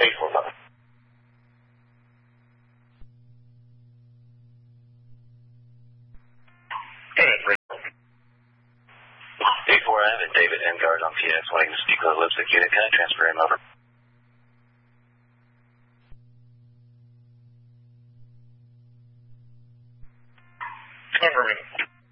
845. Hey, 84, I have a David Engard on PX wanting to speak with a lipstick unit. Can I transfer him over? cover me.